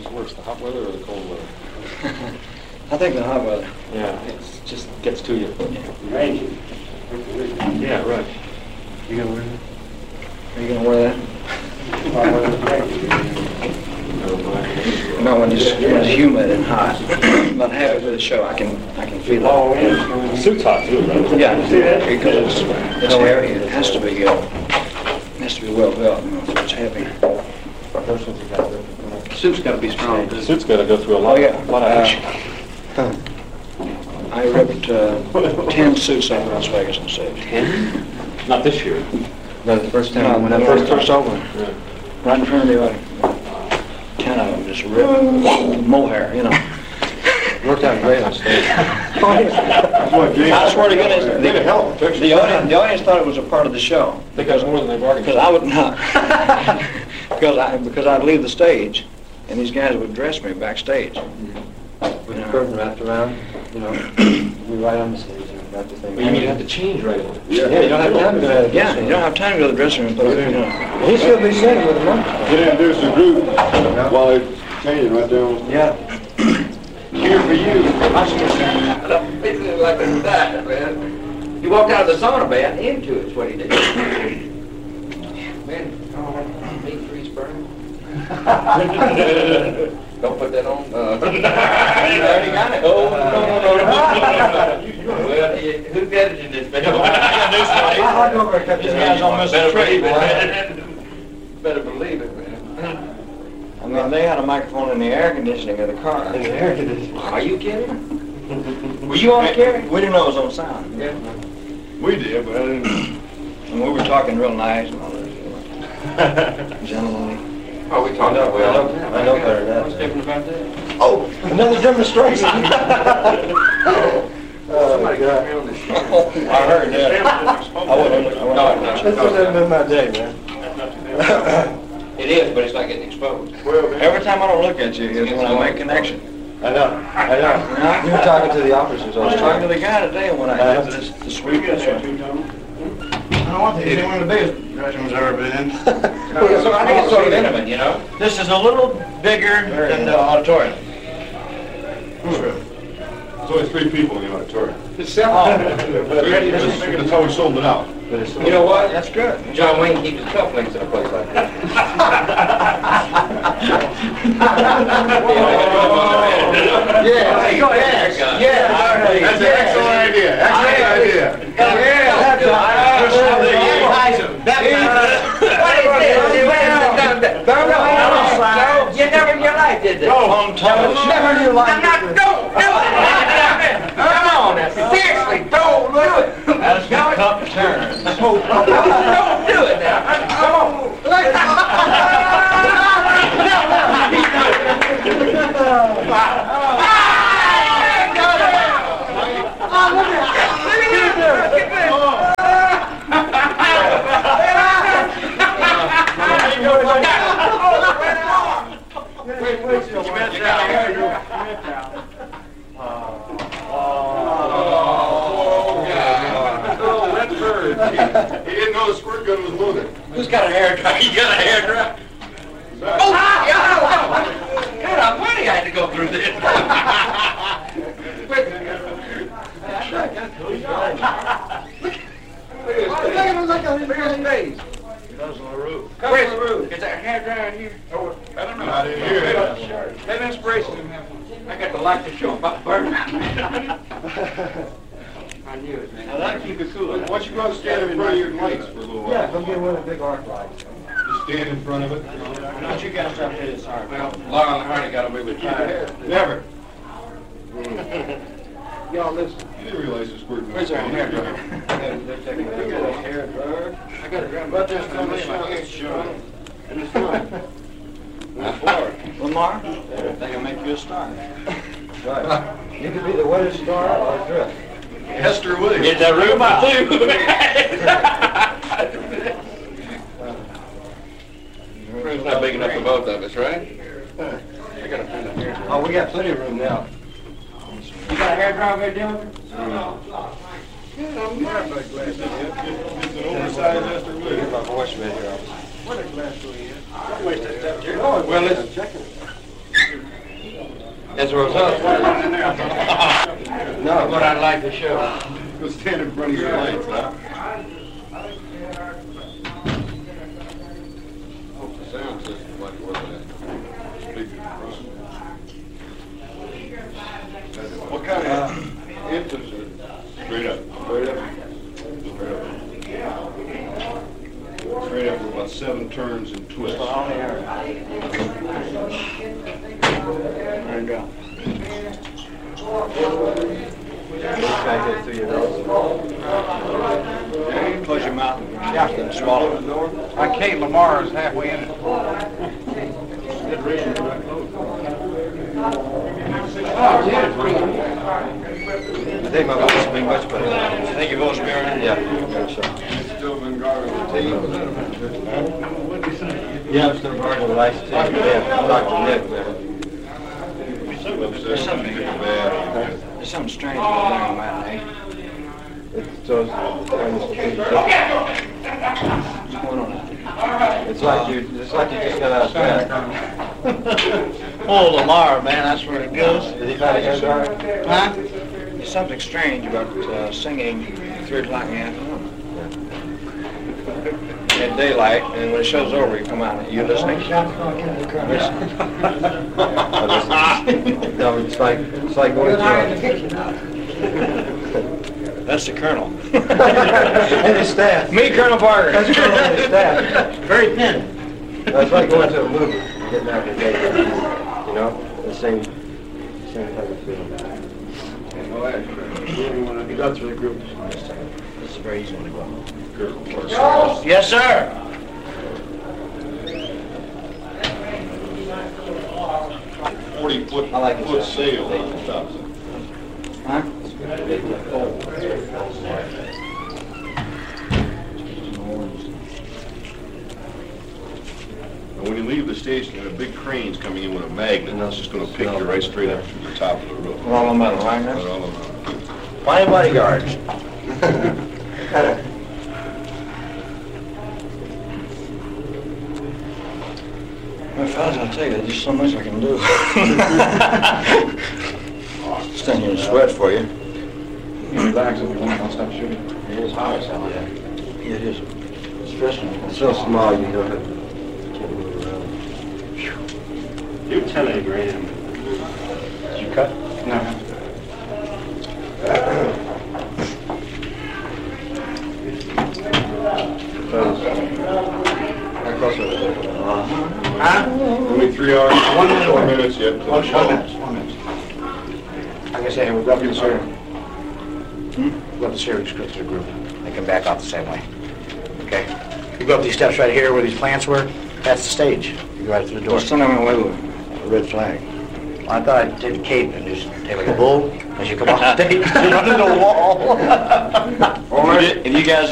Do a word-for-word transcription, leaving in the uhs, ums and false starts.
is worse, the hot weather or the cold weather? I think the hot weather. Yeah, it just gets to you. Right. Yeah, right. You gonna wear that? Are you gonna wear that? No, when it's, when it's humid and hot. But halfway through the show, I can I can feel it. Oh, yeah. The suit's hot too, right? Yeah, because it's, it's heavy. It has to be uh, it has to be well built. You know, so it's heavy. Suit's got to be strong. The suit's got to go through a lot, Oh, yeah. lot of action. Uh, I ripped uh, ten suits out of Las Vegas on stage. Ten? Not this year. No, the first time No, when when I I first first opened, Yeah. right in front of the audience. Ten of them just ripped mohair, you know. worked out great on stage. I swear to goodness, the, the audience, the audience thought it was a part of the show. I think that's more than they bargained Because I would not, because I because I'd leave the stage, and these guys would dress me backstage. With the curtain wrapped around, you know, we right on the stage and wrap the thing. But you mean you have to change right away? Yeah, you don't have time to go to the Yeah, dressing you don't have time to go to the dressing room, but you know. He should be sitting with a monk. Get introduce the group while they're changing right there. Yeah. Here for you. Basically like that, man. He walked out of the sauna bath into it's what he did. Man, meat freeze burn. Don't put that on. Uh, you already got it. Oh, no, no, no, no. Well, who edited this? These guys don't miss a trick, Better believe it, man. I mean, they had a microphone in the air conditioning of the car. In the air conditioning. Are you kidding? Were you on the carry? We didn't know it was on sound. Yeah. We did, but I didn't. And we were talking real nice and all that. Gentlemanly. Oh, we talked about well. I know, I know better than What's that. different about that? Oh, Another demonstration. Somebody got God. me on the show. I heard that. I wouldn't. I wouldn't. This hasn't been my day, man. It is, but it's not getting exposed. Every time I don't look at you is when I make connection. I know, I know. You were talking to the officers I all was the talking to time. the guy today when I did this, the sweep this way. I don't want to. It's one of the biggest dressing rooms I've ever been in. So I think it's sort of intimate, you know? This is a little bigger than the auditorium. There's only three people in the auditorium. It's But that's how we sold it out. You know what? That's good. John Wayne keeps his cufflinks in a place like that. Yeah, go ahead. Yeah. That's an excellent idea. Excellent idea. You never in your life did this. On top. Never in your life. Don't do it. Come on, seriously, don't do it. As the cup turns. Don't do it now. Come on. He didn't know the squirt gun was loaded. Who's got a hair dryer? You got a hair dryer? Oh, yeah. God, I'm funny I had to go through this. Look at his face. Where's the roof? Is there a hair dryer in here? Oh, I don't know. I didn't hear it. Have inspiration. I got the light to show about burning. I knew it, man. Now that'll keep it cool. Why don't you go and stand in front of your lights for a little while? Yeah, come get one of the big arc lights. Just stand in front of it. Don't you guys start hitting sorry. Well, Laura and Hardy got away with it. Never. Y'all listen. You didn't realize the squirt gun was Where's our hair loaded. dryer? They're taking a hair dryer. I got it right about this time. I can't show it. And it's fine. Lamar, they can make you a star. Right. You could be the wettest star or drift. Hester Williams. Get that room out. Room's not big enough for both of us, right? I gotta find a hair dryer. Oh, we got plenty of room now. You got a hair dryer there, Dylan? It's an oversized Hester Get Williams. my voice right here. Well, it's... as a result. No, but I'd like to show. Go stand in front of your lights, huh? Hope the sound system like it was that. Speaker in front. What kind of engines are straight up? Straight up? Straight up. Straight up with about seven turns and twists. There you go. Try to get through your nose. Close your mouth. Yeah. Swallow it. Uh, Kate Lamar is halfway in it. I think my voice will be much better. Thank you, Vice Mayor. Yeah. Yeah, sure. Still been guarding the team. Yeah, I'm still guarding the lights too. Yeah, Doctor Nick, man. There's something bad. There's something strange about there on that day. It's just, What's going on? it's like you, it's like you just got out of bed. Oh, Lamar, man, that's where it goes. Did he try to get dark? Huh? There's something strange about uh, singing at three o'clock in the afternoon. At daylight, and when it show's over, you come out. You listening? No, it's like, it's like going to That's the Colonel. and his staff. Me, Colonel Parker. That's Colonel and his staff. Very thin. It's like going to a movie, getting out of the day, you know, the same, same type of feeling. You got through the group. This is a very easy one to go. Yes, sir. Forty foot, I like it, foot sir. sail on the top. Huh? And when you leave the station, there are big cranes coming in with a magnet, and that's just gonna pick you right straight up to the top of the roof. We're all on metal, right? Right all around. Fine bodyguards. Well, fellas, I'll tell you, there's just so much I can do. Stand here and sweat for you. Relax if you want, I'll stop shooting. It is hot as hell, yeah. Yeah, it is. Stressing. It's so small, you don't have to, can't move around. You're ten grand. Did you cut? No. How close are they? Huh? Only three hours, One minute. four minutes yet. till One the show. minute, one minute. Like I say, we've got this here. We've got this here, just go through the group. They come back out the same way. Okay? You go up these steps right here where these plants were, that's the stage. You go right through the door. Just send them away with a red flag. I thought I'd take a cape and just take like a bull as you come off stage and run into the wall. Or if you guys